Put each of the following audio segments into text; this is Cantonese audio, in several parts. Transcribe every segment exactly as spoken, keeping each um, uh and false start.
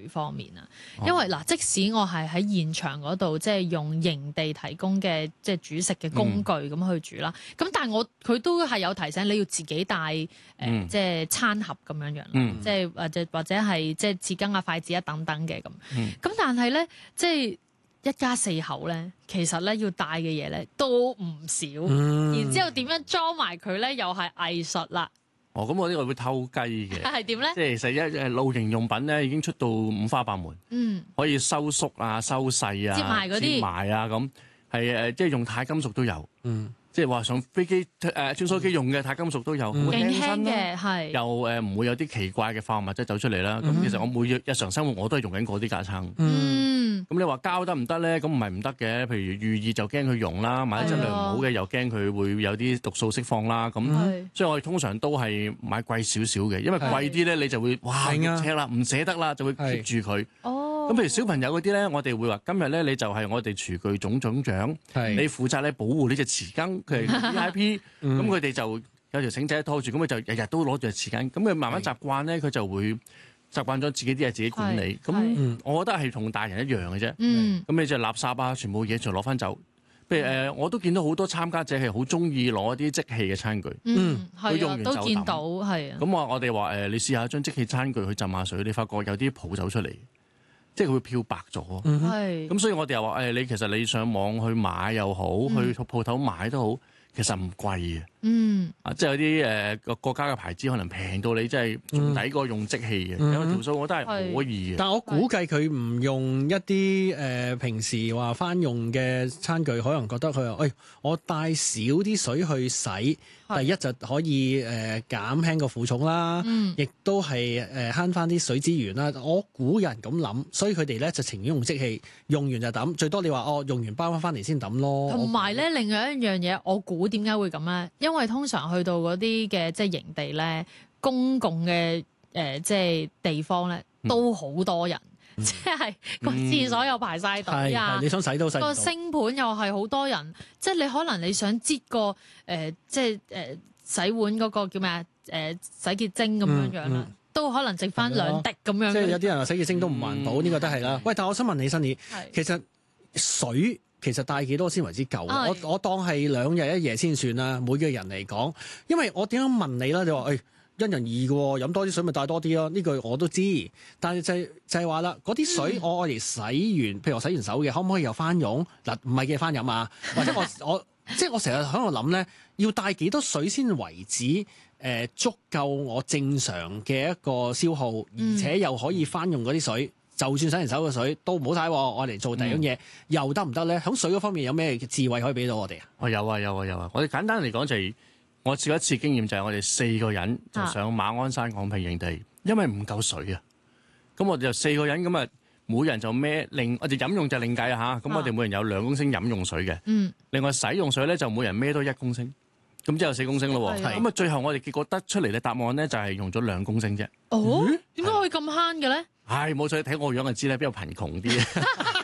水方面啊。因為嗱，即使我係喺現場嗰度，即係用營地提供嘅即係煮食嘅工具咁去煮啦，咁、嗯、但係我佢都係有提醒你要自己帶誒、呃嗯、即係餐盒咁樣樣，嗯、即係或者或者係即係匙羹啊、筷子啊等等嘅咁。咁、嗯、但係咧，即係一家四口咧，其實咧要帶嘅嘢咧都唔少，嗯、然之後點樣裝埋佢咧，又係藝術啦。 哦，咁我呢個會偷雞嘅， 係點咧？ 即係其實一誒露營用品咧已經出到五花八門，嗯，可以收縮啊、收細啊、 接埋嗰啲、 接埋啊咁，係誒即係用鈦金屬都有，嗯。即係話上飛機誒、呃、穿梭機用嘅鈦金屬都有，好輕身啦，係又誒唔會有啲奇怪嘅化學物質走出嚟啦。咁、嗯、其實我每日日常生活我都係用緊嗰啲架撐。嗯，咁你話膠得唔得咧？咁唔係唔得嘅。譬如寓意就驚佢溶啦，買啲質量唔好嘅又驚佢會有啲毒素釋放啦。咁、嗯、所以我哋通常都係買貴少少嘅，因為貴啲咧你就會哇唔捨啦，唔捨得啦，就會 keep 住佢。哦。咁譬如小朋友嗰啲咧，我哋會話今日咧你就係我哋廚具總總長，你負責咧保護呢隻匙羹，佢係 V I P，咁佢哋就有條繩仔拖住，咁佢就日日都攞住隻匙羹，咁佢慢慢習慣咧，佢就會習慣咗自己啲嘢自己管理。咁我覺得係同大人一樣嘅啫。咁、嗯、你就垃圾啊，全部嘢就攞翻走。譬如誒、呃，我都見到好多參加者係好中意攞啲即棄嘅餐具，佢、嗯、用完就抌。都見到係啊。咁我我哋話誒，你試下將即棄餐具去浸下水，你發覺有啲泡走出嚟。即係佢會漂白咗，咁、嗯、所以我哋又話誒，你其實你上網去買又好，嗯、去鋪頭買都好，其實唔貴嘅。嗯，啊，即係有啲誒個國家嘅牌子可能平到你真係仲抵過用即棄嘅，嗯、有條數我覺得係可以嘅。 但係我估計佢唔用一啲誒、呃、平時話翻用嘅餐具，可能覺得佢話誒，我帶少啲水去洗。第一就可以誒、呃、減輕個負重啦，亦、嗯、都係誒慳翻啲水資源啦。我估有人咁諗，所以佢哋咧就情願用即棄，用完就抌，最多你話哦用完包翻翻嚟先抌咯。同埋咧，另外一樣嘢，我估點解會咁咧？因為通常去到嗰啲嘅即係營地咧，公共嘅誒、呃、即係地方咧，都好多人。嗯、即係個廁所又排晒隊啊！你想洗都洗唔到。個星盤又係好多人，即係你可能你想擠個誒、呃，即係誒、呃、洗碗嗰個叫咩啊？誒、呃、洗潔精咁樣樣啦，嗯嗯、都可能剩翻兩滴咁樣。即係有啲人話洗潔精都唔環保，呢、嗯、個都係啦。喂，但係我想問你，Sunny，其實水其實帶幾多先為之夠？我我當係兩日一夜先算啦，每個人嚟講。因為我點樣問你啦？你話誒？哎因人而異嘅，飲多啲水咪帶多啲咯。呢句我都知，但係就係、就係話啦，嗰啲水我我嚟洗完，譬如我洗完手嘅，可唔可以又翻用？嗱，唔係嘅翻飲啊，或者我我即係我成日喺度諗咧，要帶幾多水先為止誒、呃、足夠我正常嘅一個消耗，而且又可以翻用嗰啲水，就算洗完手嘅水都唔好嘥，我嚟做第二樣嘢、嗯、又得唔得咧？喺水嗰方面有咩智慧可以俾到我哋啊？ 我有啊有啊有啊！我哋簡單嚟講就係、是。我試過一次經驗就係我哋四個人就上馬鞍山昂坪營地，因為唔夠水啊。咁我哋就四個人咁啊，每人就孭另我哋飲用就另計啊嚇。咁我哋每人有兩公升飲用水嘅。嗯。另外使用水咧就每人孭多一公升，咁之後四公升咯喎。係。咁啊最後我哋結果得出嚟嘅答案咧就係用咗兩公升啫。 哦？點解可以咁慳嘅咧？ 係冇錯，睇我樣就知咧，比較貧窮啲。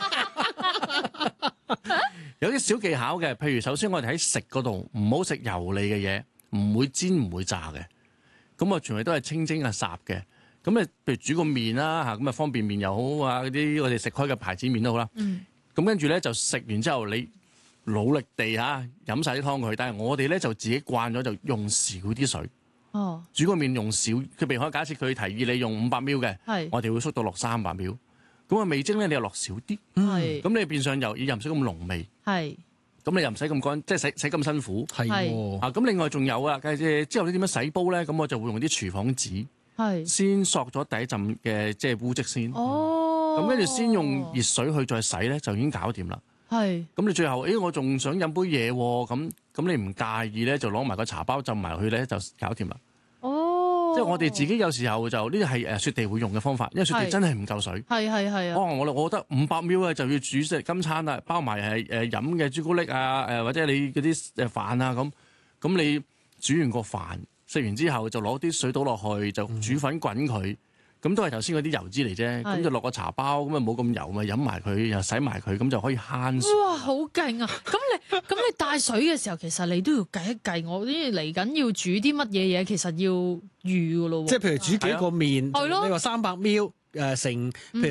有啲小技巧嘅，譬如首先我哋喺食嗰度唔好食油膩嘅嘢。唔會煎唔會炸嘅，咁啊全部都係清蒸啊烚嘅。咁啊，譬如煮個麵啦嚇，咁啊方便麵又好啊，嗰啲我哋食開嘅牌子麵都好啦。嗯。咁跟住咧就食完之後，你努力地嚇飲晒啲湯佢，但係我哋咧就自己慣咗就用少啲水。哦。煮個麵用少，佢譬如可以假設佢提議你用五百 ml 嘅，係。我哋會縮到落三百 ml。咁啊味精咧你又落少啲。係。咁你變相又又唔使咁濃味。係。咁你又唔使咁乾，即係洗洗咁辛苦。係喎。啊，咁另外仲有啊，之後你點樣洗煲咧？咁我就會用啲廚房紙，係先索咗第一陣嘅即係污漬先。哦。咁跟住先用熱水去再洗咧，就已經搞掂啦。係。咁你最後，誒我仲想飲杯嘢喎，咁咁你唔介意咧，就攞埋個茶包浸埋去咧，就搞掂啦。即係我哋自己有時候就呢啲係誒雪地會用嘅方法，因為雪地真係唔夠水。係係係啊！哦，我我覺得五百 ml 咧就要煮食今餐啦，包埋係誒飲嘅朱古力啊，誒或者你嗰啲誒飯啊咁，咁你煮完個飯食完之後就攞啲水倒落去就煮粉滾佢，咁、嗯、都係頭先嗰啲油脂嚟啫，咁就落個茶包咁啊冇咁油咪飲埋佢又洗埋佢，咁就可以慳水。哇！好勁啊！咁你咁你帶水嘅時候，其實你都要計一計，我啲嚟緊要煮啲乜嘢嘢，其實要預噶咯喎。即係譬如煮幾個麵，你話三百 ml 誒乘。譬如